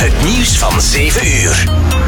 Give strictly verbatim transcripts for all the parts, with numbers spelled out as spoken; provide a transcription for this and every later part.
Het nieuws van zeven uur.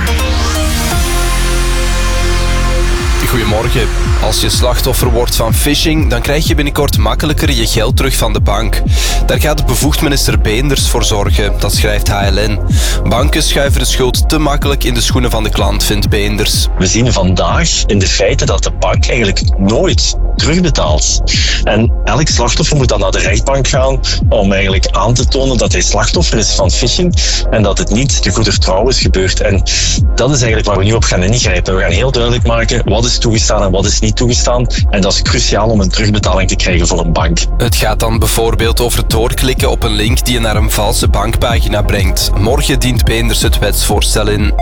Goedemorgen. Als je slachtoffer wordt van phishing, dan krijg je binnenkort makkelijker je geld terug van de bank. Daar gaat de bevoegd minister Beenders voor zorgen, dat schrijft H L N. Banken schuiven de schuld te makkelijk in de schoenen van de klant, vindt Beenders. We zien vandaag in de feiten dat de bank eigenlijk nooit terugbetaalt. En elk slachtoffer moet dan naar de rechtbank gaan om eigenlijk aan te tonen dat hij slachtoffer is van phishing en dat het niet te goeder trouw is gebeurd. En dat is eigenlijk waar we nu op gaan ingrijpen. We gaan heel duidelijk maken wat is toegestaan en wat is niet toegestaan. En dat is cruciaal om een terugbetaling te krijgen voor een bank. Het gaat dan bijvoorbeeld over doorklikken op een link die je naar een valse bankpagina brengt. Morgen dient Beenders het wetsvoorstel in.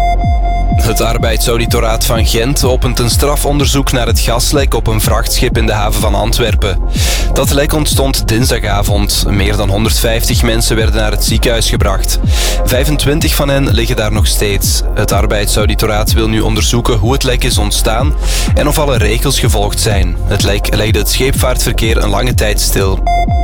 Het Arbeidsauditoraat van Gent opent een strafonderzoek naar het gaslek op een vrachtschip in de haven van Antwerpen. Dat lek ontstond dinsdagavond. Meer dan honderdvijftig mensen werden naar het ziekenhuis gebracht. vijfentwintig van hen liggen daar nog steeds. Het Arbeidsauditoraat wil nu onderzoeken hoe het lek is ontstaan en of alle regels gevolgd zijn. Het lek legde het scheepvaartverkeer een lange tijd stil.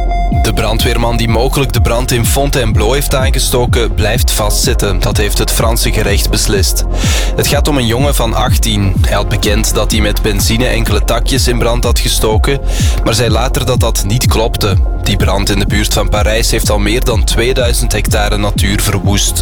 De brandweerman die mogelijk de brand in Fontainebleau heeft aangestoken, blijft vastzitten. Dat heeft het Franse gerecht beslist. Het gaat om een jongen van achttien. Hij had bekend dat hij met benzine enkele takjes in brand had gestoken, maar zei later dat dat niet klopte. Die brand in de buurt van Parijs heeft al meer dan tweeduizend hectare natuur verwoest.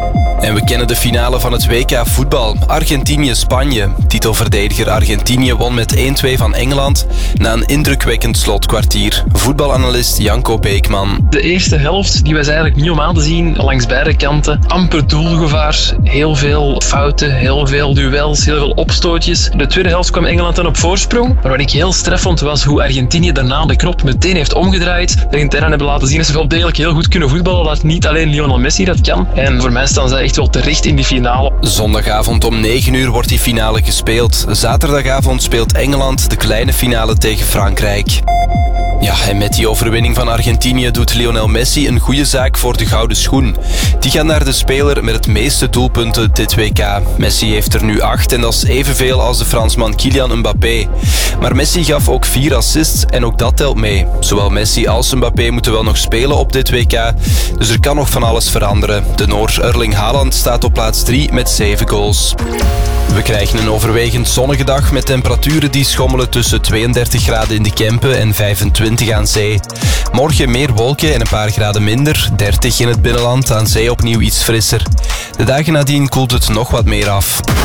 En we kennen de finale van het W K voetbal. Argentinië-Spanje. Titelverdediger Argentinië won met één-twee van Engeland na een indrukwekkend slotkwartier. Voetbalanalist Janko Beekman. De eerste helft die was eigenlijk niet om aan te zien langs beide kanten. Amper doelgevaar, heel veel fouten, heel veel duels, heel veel opstootjes. De tweede helft kwam Engeland dan op voorsprong. Maar wat ik heel straf vond was hoe Argentinië daarna de knop meteen heeft omgedraaid. De Argentijnen hebben laten zien dat ze wel degelijk heel goed kunnen voetballen. Dat niet alleen Lionel Messi dat kan. En voor mij staan ze echt wel terecht in die finale. Zondagavond om negen uur wordt die finale gespeeld. Zaterdagavond speelt Engeland de kleine finale tegen Frankrijk. Ja, en met die overwinning van Argentinië doet Lionel Messi een goede zaak voor de gouden schoen. Die gaat naar de speler met het meeste doelpunten dit W K. Messi heeft er nu acht en dat is evenveel als de Fransman Kylian Mbappé. Maar Messi gaf ook vier assists en ook dat telt mee. Zowel Messi als Mbappé moeten wel nog spelen op dit W K, dus er kan nog van alles veranderen. De Noor Erling Haaland staat op plaats drie met zeven goals. We krijgen een overwegend zonnige dag met temperaturen die schommelen tussen tweeëndertig graden in de Kempen en vijfentwintig aan zee. Morgen meer wolken en een paar graden minder, dertig in het binnenland, aan zee opnieuw iets frisser. De dagen nadien koelt het nog wat meer af.